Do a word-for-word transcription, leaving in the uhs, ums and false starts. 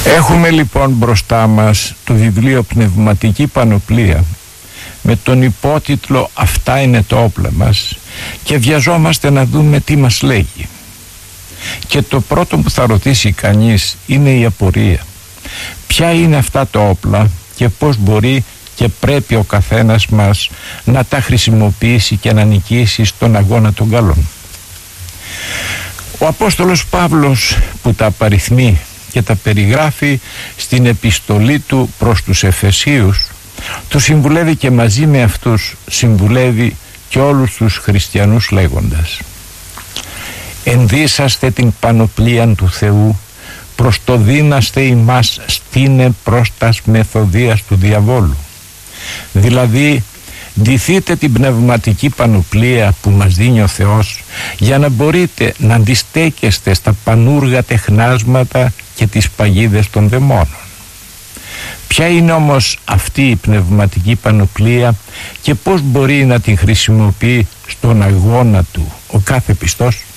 Έχουμε λοιπόν μπροστά μας το βιβλίο Πνευματική Πανοπλία με τον υπότιτλο «Αυτά είναι τα όπλα μας» και βιαζόμαστε να δούμε τι μας λέγει. Και το πρώτο που θα ρωτήσει κανείς είναι η απορία. Ποια είναι αυτά τα όπλα και πώς μπορεί και πρέπει ο καθένας μας να τα χρησιμοποιήσει και να νικήσει στον αγώνα των καλών. Ο Απόστολος Παύλος, που τα απαριθμεί και τα περιγράφει στην επιστολή του προς τους Εφεσίους, του συμβουλεύει και μαζί με αυτούς συμβουλεύει και όλους τους χριστιανούς λέγοντας: «Ενδύσαστε την πανοπλίαν του Θεού, προς το δύναστε ημάς στήνε προς τας μεθοδίας του διαβόλου». Δηλαδή, ντυθείτε την πνευματική πανοπλία που μας δίνει ο Θεός για να μπορείτε να αντιστέκεστε στα πανούργα τεχνάσματα και τις παγίδες των δαιμόνων. Ποια είναι όμως αυτή η πνευματική πανοπλία και πώς μπορεί να την χρησιμοποιεί στον αγώνα του ο κάθε πιστός?